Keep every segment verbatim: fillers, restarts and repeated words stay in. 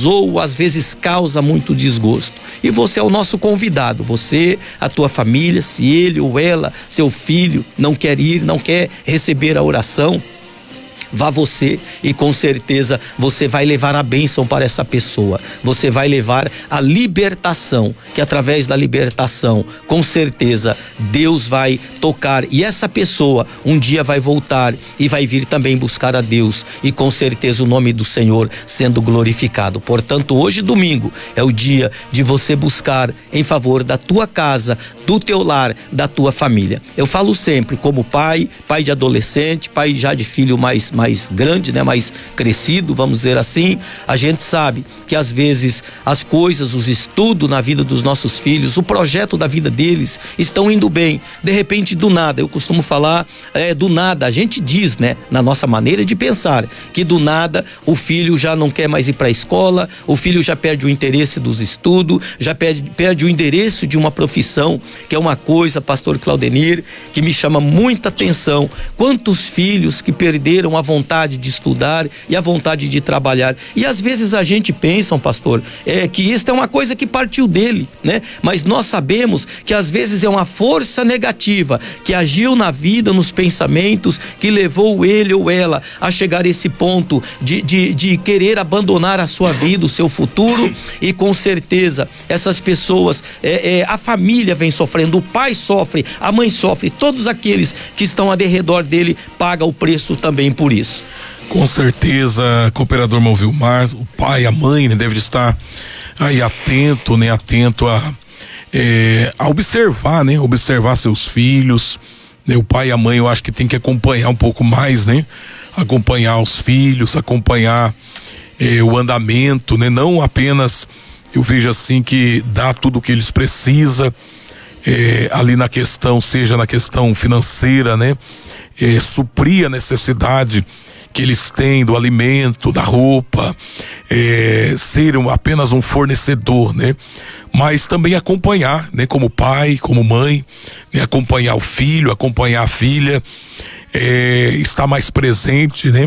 causou, às vezes causa muito desgosto. E você é o nosso convidado, você, a tua família, se ele ou ela, seu filho, não quer ir, não quer receber a oração, vá você e com certeza você vai levar a bênção para essa pessoa. Você vai levar a libertação, que através da libertação, com certeza, Deus vai tocar e essa pessoa um dia vai voltar e vai vir também buscar a Deus e com certeza o nome do Senhor sendo glorificado. Portanto, hoje domingo é o dia de você buscar em favor da tua casa, do teu lar, da tua família. Eu falo sempre como pai, pai de adolescente, pai já de filho mais mais grande, né, mais crescido, vamos dizer assim, a gente sabe que às vezes as coisas, os estudos na vida dos nossos filhos, o projeto da vida deles estão indo bem. De repente, do nada, eu costumo falar, é, do nada, a gente diz, né, na nossa maneira de pensar, que do nada o filho já não quer mais ir para a escola, o filho já perde o interesse dos estudos, já perde, perde o endereço de uma profissão, que é uma coisa, pastor Claudenir, que me chama muita atenção. Quantos filhos que perderam a vontade de estudar e a vontade de trabalhar. E às vezes a gente pensa, pastor, é, que isso é uma coisa que partiu dele, né? Mas nós sabemos que às vezes é uma força negativa que agiu na vida, nos pensamentos, que levou ele ou ela a chegar a esse ponto de, de, de querer abandonar a sua vida, o seu futuro, e com certeza essas pessoas, é, é, a família vem sofrendo, o pai sofre, a mãe sofre, todos aqueles que estão ao redor dele pagam o preço também por isso. Com certeza, cooperador Vilmar, o pai, a mãe, né, deve estar aí atento, né, atento a, é, a observar, né, observar seus filhos, né, o pai e a mãe eu acho que tem que acompanhar um pouco mais, né, acompanhar os filhos, acompanhar é, o andamento, né, não apenas, eu vejo assim que dá tudo o que eles precisam, é, ali na questão, seja na questão financeira, né, é, suprir a necessidade que eles têm do alimento, da roupa, é, ser um, apenas um fornecedor, né? Mas também acompanhar, né? Como pai, como mãe, né? Acompanhar o filho, acompanhar a filha, é, estar mais presente, né?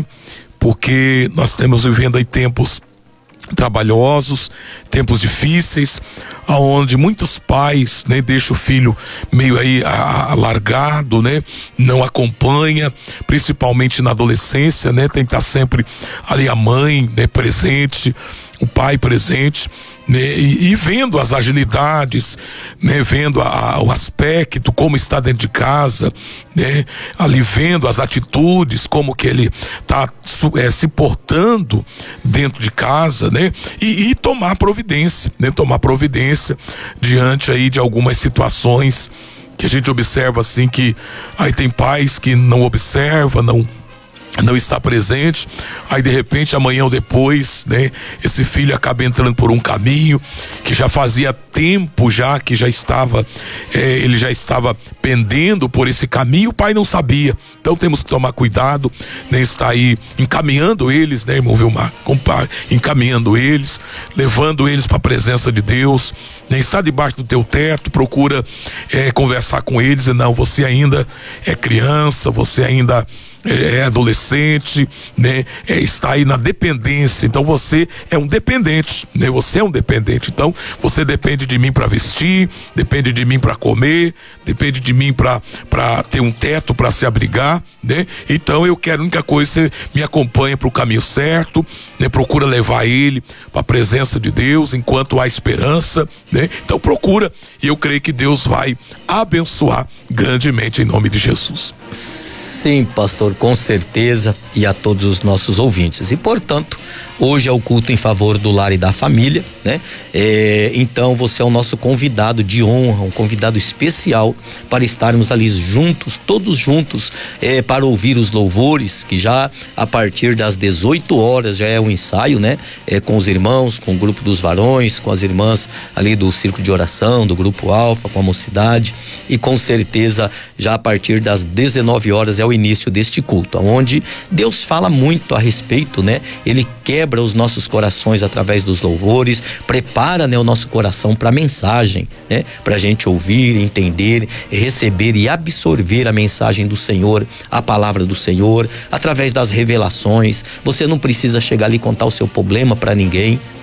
Porque nós estamos vivendo aí tempos trabalhosos, tempos difíceis, aonde muitos pais, né, deixam o filho meio aí alargado, né, não acompanha, principalmente na adolescência, né, tem que estar sempre ali a mãe, né, presente, o pai presente, né, e, e vendo as agilidades, né, vendo a, a, o aspecto, como está dentro de casa, né, ali vendo as atitudes, como que ele está é, se portando dentro de casa, né, e, e tomar providência, né, tomar providência diante aí de algumas situações que a gente observa assim que aí tem pais que não observa, não não está presente, aí de repente amanhã ou depois, né, esse filho acaba entrando por um caminho que já fazia tempo já que já estava, é, ele já estava pendendo por esse caminho, o pai não sabia, então temos que tomar cuidado, né, está aí encaminhando eles, né, irmão Vilmar, encaminhando eles, levando eles para a presença de Deus, né, está debaixo do teu teto, procura é, conversar com eles, e não, você ainda é criança, você ainda é adolescente, né? É, está aí na dependência, então você é um dependente, né? Você é um dependente, então você depende de mim para vestir, depende de mim para comer, depende de mim para para ter um teto para se abrigar, né? Então eu quero, a única coisa, você me acompanha para o caminho certo, né? Procura levar ele para a presença de Deus enquanto há esperança, né? Então procura, e eu creio que Deus vai abençoar grandemente em nome de Jesus. Sim, pastor, com certeza, e a todos os nossos ouvintes. E portanto, hoje é o culto em favor do lar e da família, né? É, então você é o nosso convidado de honra, um convidado especial para estarmos ali juntos, todos juntos, é, para ouvir os louvores, que já a partir das dezoito horas já é um ensaio, né? É, com os irmãos, com o grupo dos varões, com as irmãs ali do círculo de oração, do grupo Alfa, com a mocidade, e com certeza já a partir das dezenove horas é o início deste culto, onde Deus fala muito a respeito, né? Ele quebra os nossos corações através dos louvores, prepara, né, o nosso coração para a mensagem, né? Para a gente ouvir, entender, receber e absorver a mensagem do Senhor, a palavra do Senhor, através das revelações. Você não precisa chegar ali e contar o seu problema para ninguém, né?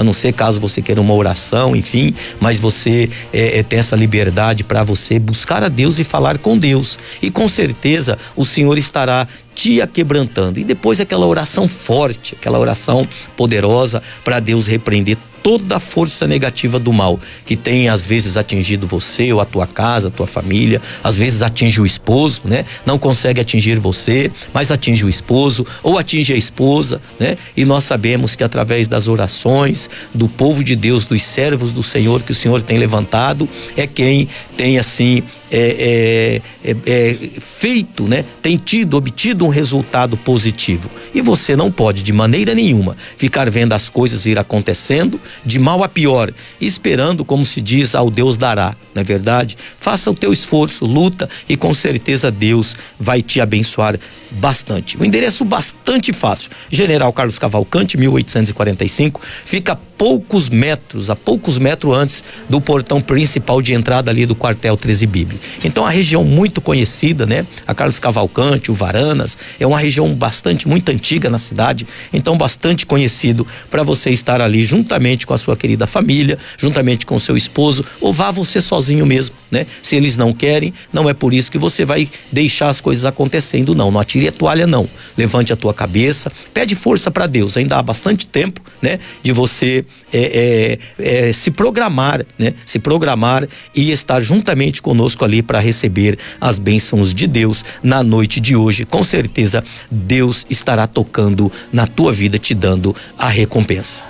a não ser caso você queira uma oração, enfim, mas você é, é, tem essa liberdade para você buscar a Deus e falar com Deus, e com certeza o Senhor estará te aquebrantando, e depois aquela oração forte, aquela oração poderosa para Deus repreender toda a força negativa do mal que tem às vezes atingido você ou a tua casa, a tua família, às vezes atinge o esposo, né? Não consegue atingir você, mas atinge o esposo ou atinge a esposa, né? E nós sabemos que através das orações do povo de Deus, dos servos do Senhor que o Senhor tem levantado, é quem tem assim é, é, é, é, feito, né? Tem tido, obtido um resultado positivo. E você não pode de maneira nenhuma ficar vendo as coisas ir acontecendo de mal a pior, esperando, como se diz, ao Deus dará, não é verdade? Faça o teu esforço, luta, e com certeza Deus vai te abençoar bastante. O endereço bastante fácil, General Carlos Cavalcante, mil oitocentos e quarenta e cinco, fica a poucos metros, a poucos metros antes do portão principal de entrada ali do quartel treze Bíblia. Então a região muito conhecida, né? A Carlos Cavalcante, o Varanas, é uma região bastante, muito antiga na cidade, então bastante conhecido para você estar ali juntamente com a sua querida família, juntamente com o seu esposo, ou vá você sozinho mesmo, né? Se eles não querem, não é por isso que você vai deixar as coisas acontecendo, não. Não atire a toalha, não. Levante a tua cabeça, pede força para Deus. Ainda há bastante tempo, né? De você é, é, é, se programar, né? Se programar e estar juntamente conosco ali para receber as bênçãos de Deus na noite de hoje. Com certeza Deus estará tocando na tua vida, te dando a recompensa.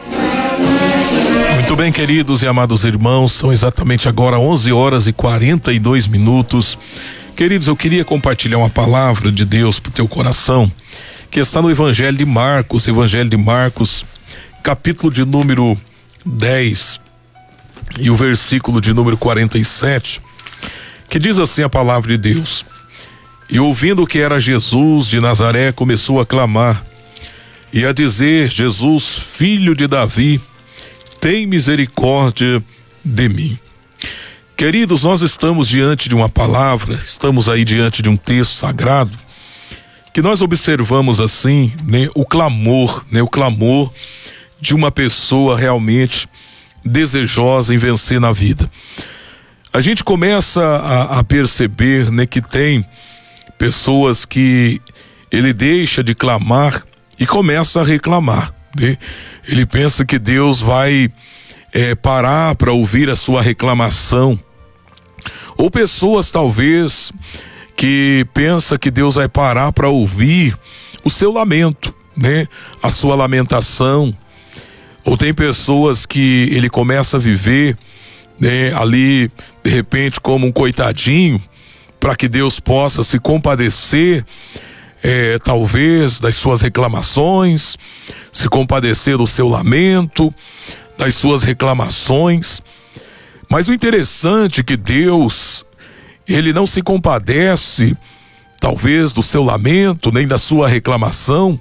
Muito bem, queridos e amados irmãos, são exatamente agora onze horas e quarenta e dois minutos. Queridos, eu queria compartilhar uma palavra de Deus para o teu coração, que está no Evangelho de Marcos, Evangelho de Marcos, capítulo de número dez e o versículo de número quarenta e sete, que diz assim a palavra de Deus: e ouvindo que era Jesus de Nazaré, começou a clamar e a dizer: Jesus, filho de Davi, tem misericórdia de mim. Queridos, nós estamos diante de uma palavra, estamos aí diante de um texto sagrado, que nós observamos assim, né, o clamor, né, o clamor de uma pessoa realmente desejosa em vencer na vida. A gente começa a, a perceber, né, que tem pessoas que ele deixa de clamar e começa a reclamar, né? Ele pensa que Deus vai é, parar para ouvir a sua reclamação. Ou pessoas talvez que pensa que Deus vai parar para ouvir o seu lamento, né? A sua lamentação. Ou tem pessoas que ele começa a viver, né, ali de repente como um coitadinho, para que Deus possa se compadecer, é, talvez das suas reclamações, se compadecer do seu lamento, das suas reclamações. Mas o interessante é que Deus, ele não se compadece talvez do seu lamento, nem da sua reclamação,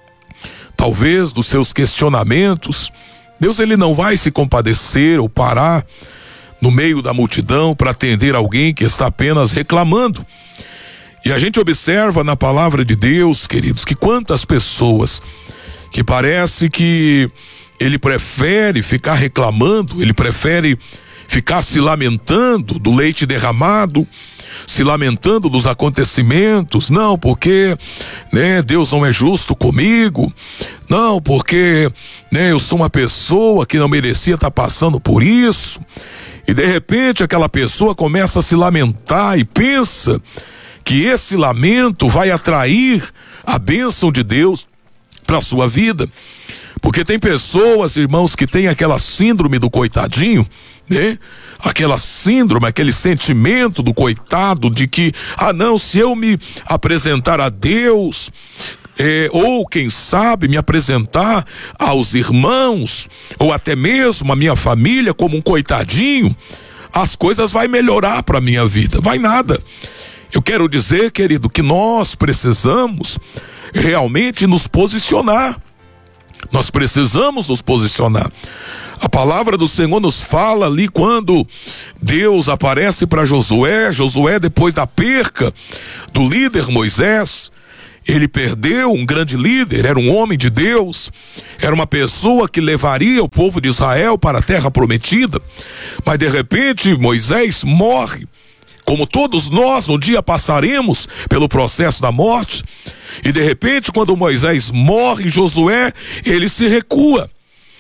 talvez dos seus questionamentos. Deus, ele não vai se compadecer ou parar no meio da multidão para atender alguém que está apenas reclamando. E a gente observa na palavra de Deus, queridos, que quantas pessoas que parece que ele prefere ficar reclamando, ele prefere ficar se lamentando do leite derramado, se lamentando dos acontecimentos, não, porque, né, Deus não é justo comigo, não, porque, né, eu sou uma pessoa que não merecia estar passando por isso. E de repente aquela pessoa começa a se lamentar e pensa que esse lamento vai atrair a bênção de Deus para a sua vida. Porque tem pessoas, irmãos, que tem aquela síndrome do coitadinho, né? Aquela síndrome, aquele sentimento do coitado de que, ah não, se eu me apresentar a Deus, é, ou quem sabe me apresentar aos irmãos, ou até mesmo a minha família como um coitadinho, as coisas vai melhorar para a minha vida. Vai nada. Eu quero dizer, querido, que nós precisamos realmente nos posicionar. Nós precisamos nos posicionar. A palavra do Senhor nos fala ali quando Deus aparece para Josué, Josué depois da perca do líder Moisés, Ele perdeu um grande líder, era um homem de Deus, era uma pessoa que levaria o povo de Israel para a terra prometida, mas de repente Moisés morre, como todos nós um dia passaremos pelo processo da morte, e de repente quando Moisés morre, Josué, ele se recua.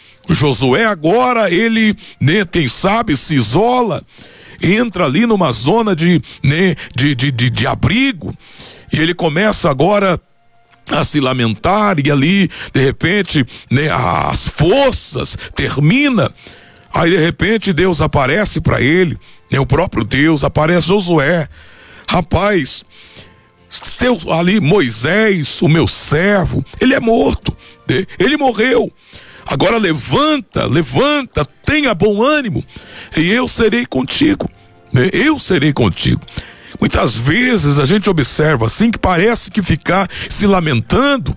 Josué agora, ele, né, quem sabe, se isola, entra ali numa zona de, né, de, de, de, de abrigo, e ele começa agora a se lamentar, e ali, de repente, né, as forças termina. Aí de repente Deus aparece para ele, né, o próprio Deus aparece. Josué, rapaz, teu, ali Moisés, o meu servo, ele é morto, né? Ele morreu. Agora levanta, levanta, tenha bom ânimo, e eu serei contigo, né? Eu serei contigo. Muitas vezes a gente observa assim, que parece que ficar se lamentando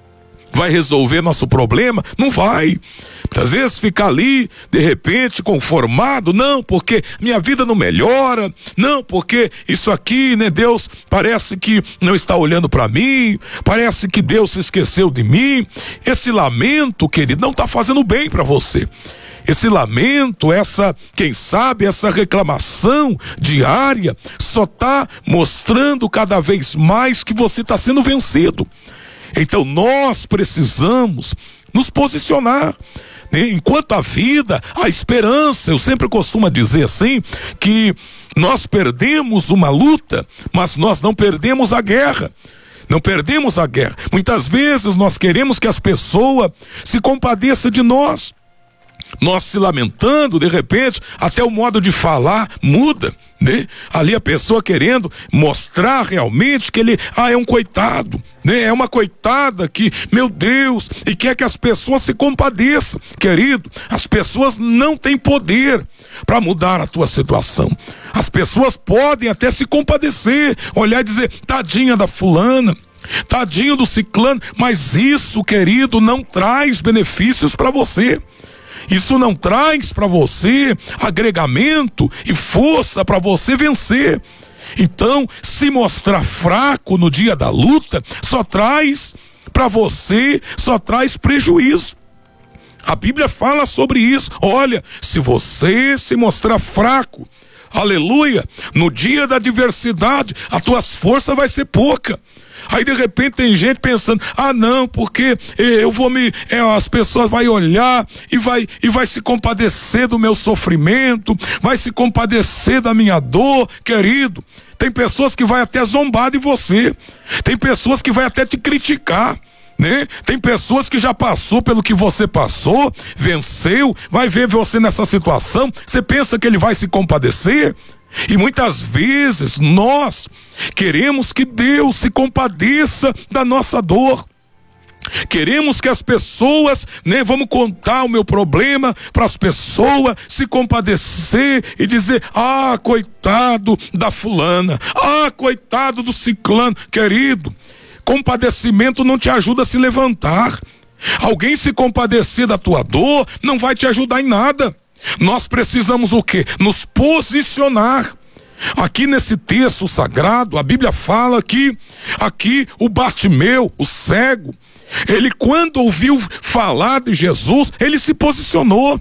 vai resolver nosso problema. Não vai. Muitas vezes ficar ali, de repente, conformado, não, porque minha vida não melhora, não, porque isso aqui, né, Deus parece que não está olhando para mim, parece que Deus se esqueceu de mim. Esse lamento, querido, não está fazendo bem para você. Esse lamento, essa, quem sabe, essa reclamação diária só está mostrando cada vez mais que você está sendo vencido. Então nós precisamos nos posicionar, né? Enquanto a vida, a esperança, eu sempre costumo dizer assim, que nós perdemos uma luta, mas nós não perdemos a guerra. Não perdemos a guerra. Muitas vezes nós queremos que as pessoas se compadeçam de nós. Nós se lamentando, de repente, até o modo de falar muda, né? Ali a pessoa querendo mostrar realmente que ele, ah, é um coitado, né? É uma coitada que, meu Deus, e quer que as pessoas se compadeçam. Querido, as pessoas não têm poder para mudar a tua situação. As pessoas podem até se compadecer, olhar e dizer, tadinha da fulana, tadinho do ciclano, mas isso, querido, não traz benefícios para você. Isso não traz para você agregamento e força para você vencer. Então, se mostrar fraco no dia da luta, só traz para você, só traz prejuízo. A Bíblia fala sobre isso. Olha, se você se mostrar fraco, aleluia, no dia da adversidade, as tuas forças vai ser pouca. Aí de repente tem gente pensando, ah não, porque eu vou me, é, as pessoas vão olhar e vai, e vai se compadecer do meu sofrimento, vai se compadecer da minha dor. Querido, tem pessoas que vai até zombar de você, tem pessoas que vai até te criticar, né? Tem pessoas que já passou pelo que você passou, venceu, vai ver você nessa situação, você pensa que ele vai se compadecer? E muitas vezes nós queremos que Deus se compadeça da nossa dor. Queremos que as pessoas, né, vamos contar o meu problema para as pessoas se compadecer e dizer, ah, coitado da fulana, ah, coitado do ciclano. Querido, compadecimento não te ajuda a se levantar. Alguém se compadecer da tua dor não vai te ajudar em nada. Nós precisamos o quê? Nos posicionar. Aqui nesse texto sagrado, a Bíblia fala que aqui o Bartimeu, o cego, ele quando ouviu falar de Jesus, ele se posicionou.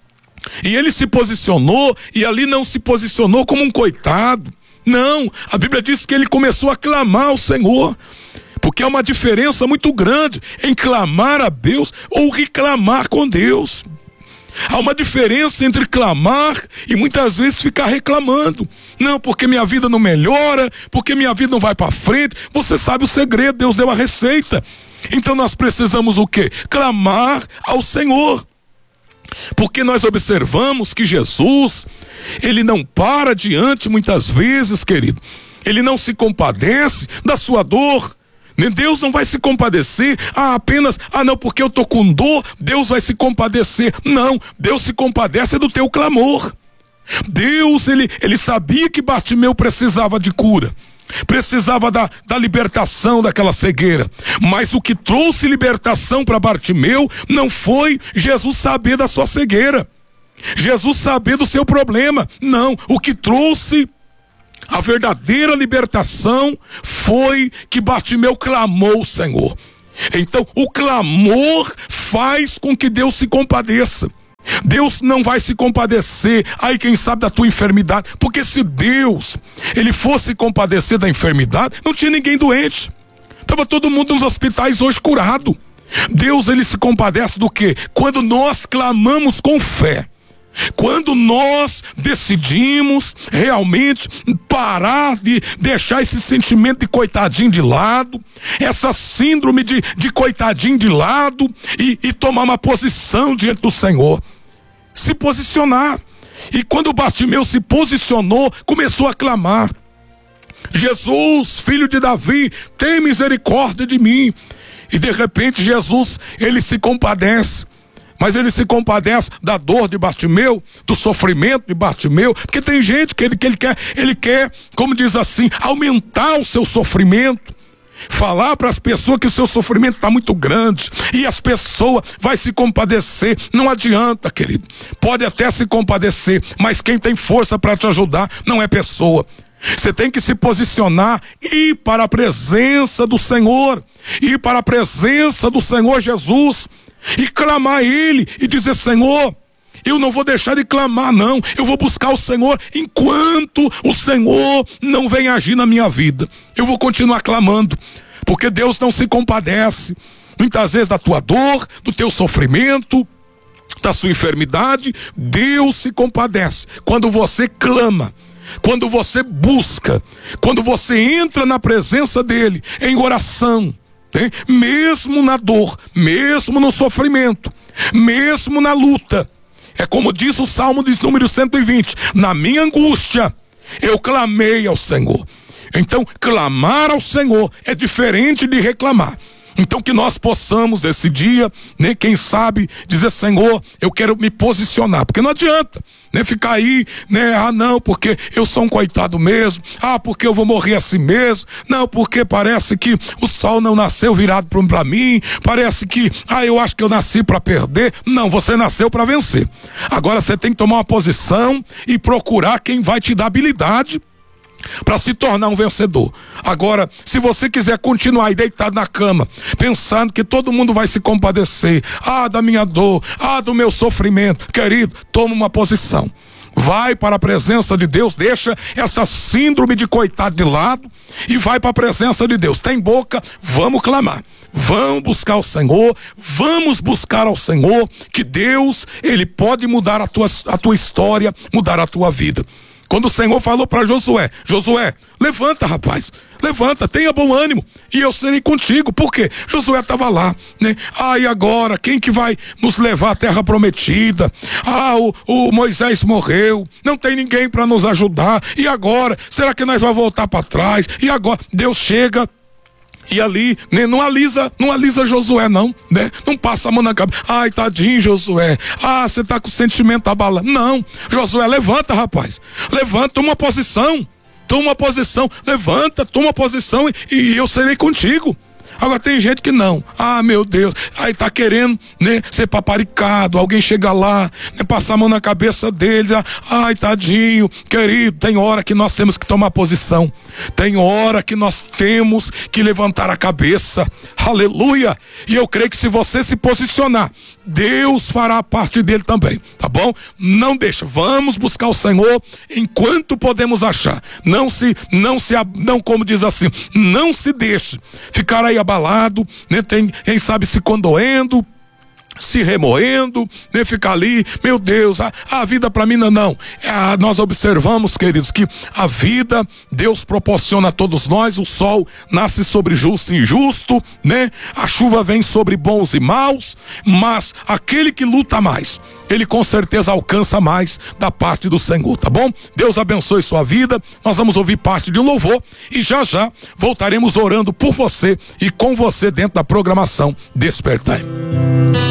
E ele se posicionou, e ali não se posicionou como um coitado. Não, a Bíblia diz que ele começou a clamar ao Senhor. Porque há uma diferença muito grande em clamar a Deus ou reclamar com Deus. Há uma diferença entre clamar e muitas vezes ficar reclamando. Não, porque minha vida não melhora, porque minha vida não vai para frente. Você sabe o segredo, Deus deu a receita. Então nós precisamos o quê? Clamar ao Senhor. Porque nós observamos que Jesus, ele não para diante muitas vezes, querido. Ele não se compadece da sua dor. Deus não vai se compadecer, ah, apenas, ah não, porque eu tô com dor, Deus vai se compadecer. Não, Deus se compadece do teu clamor. Deus, ele, ele sabia que Bartimeu precisava de cura, precisava da, da libertação daquela cegueira, mas o que trouxe libertação para Bartimeu não foi Jesus saber da sua cegueira, Jesus saber do seu problema. Não, o que trouxe A verdadeira libertação foi que Bartimeu clamou o Senhor. Então, o clamor faz com que Deus se compadeça. Deus não vai se compadecer, aí quem sabe, da tua enfermidade, porque se Deus, ele fosse compadecer da enfermidade, não tinha ninguém doente. Estava todo mundo nos hospitais hoje curado. Deus, ele se compadece do quê? Quando nós clamamos com fé. Quando nós decidimos realmente parar de deixar esse sentimento de coitadinho de lado, essa síndrome de, de coitadinho de lado e, e tomar uma posição diante do Senhor, se posicionar. E quando Bartimeu se posicionou, começou a clamar: Jesus, filho de Davi, tem misericórdia de mim. E de repente Jesus, ele se compadece. Mas ele se compadece da dor de Bartimeu, do sofrimento de Bartimeu, porque tem gente que ele, que ele quer, ele quer, como diz assim, aumentar o seu sofrimento, falar para as pessoas que o seu sofrimento está muito grande, e as pessoas vão se compadecer. Não adianta, querido, pode até se compadecer, mas quem tem força para te ajudar não é pessoa. Você tem que se posicionar, ir para a presença do Senhor, ir para a presença do Senhor Jesus, e clamar a Ele e dizer: Senhor, eu não vou deixar de clamar, não. Eu vou buscar o Senhor enquanto o Senhor não vem agir na minha vida. Eu vou continuar clamando, porque Deus não se compadece muitas vezes da tua dor, do teu sofrimento, da sua enfermidade. Deus se compadece quando você clama, quando você busca, quando você entra na presença dEle em oração. Hein? Mesmo na dor, mesmo no sofrimento, mesmo na luta. É como diz o Salmo de número cento e vinte: na minha angústia eu clamei ao Senhor. Então, clamar ao Senhor é diferente de reclamar. Então, que nós possamos nesse dia, né, quem sabe, dizer: Senhor, eu quero me posicionar, porque não adianta, né, ficar aí, né, ah não, porque eu sou um coitado mesmo, ah, porque eu vou morrer assim mesmo, não, porque parece que o sol não nasceu virado para mim, parece que, ah, eu acho que eu nasci para perder. Não, você nasceu para vencer. Agora você tem que tomar uma posição e procurar quem vai te dar habilidade para se tornar um vencedor. Agora, se você quiser continuar aí deitado na cama, pensando que todo mundo vai se compadecer, ah, da minha dor, ah, do meu sofrimento, querido, toma uma posição. Vai para a presença de Deus, deixa essa síndrome de coitado de lado e vai para a presença de Deus. Tem boca, vamos clamar, vamos buscar o Senhor, vamos buscar ao Senhor, que Deus, Ele pode mudar a tua, a tua história, mudar a tua vida. Quando o Senhor falou para Josué: Josué, levanta, rapaz, levanta, tenha bom ânimo, e eu serei contigo. Por quê? Josué estava lá, né? Ah, e agora, quem que vai nos levar à terra prometida? Ah, o, o Moisés morreu, não tem ninguém para nos ajudar, e agora? Será que nós vamos voltar para trás? E agora? Deus chega e ali, né, não alisa, não alisa Josué não, né? Não passa a mão na cabeça: ai, tadinho Josué, ah, você tá com o sentimento abalado. Não, Josué, levanta, rapaz, levanta, toma uma posição, toma uma posição, levanta, toma uma posição e, e eu serei contigo. Agora tem gente que não, ah, meu Deus, aí tá querendo, né, ser paparicado, alguém chega lá, né, passar a mão na cabeça deles, ah, ai, tadinho, querido. Tem hora que nós temos que tomar posição, tem hora que nós temos que levantar a cabeça, aleluia, e eu creio que se você se posicionar, Deus fará a parte dele também, tá bom? Não deixa, vamos buscar o Senhor enquanto podemos achar, não se, não se, não como diz assim, não se deixe ficar aí abalado, né? Tem, quem sabe, se condoendo, se remoendo, né? Ficar ali, meu Deus, a, a vida para mim não, não. É, nós observamos, queridos, que a vida Deus proporciona a todos nós. O sol nasce sobre justo e injusto, né? A chuva vem sobre bons e maus, mas aquele que luta mais, ele com certeza alcança mais da parte do Senhor, tá bom? Deus abençoe sua vida. Nós vamos ouvir parte de um louvor e já já voltaremos orando por você e com você dentro da programação Despertai.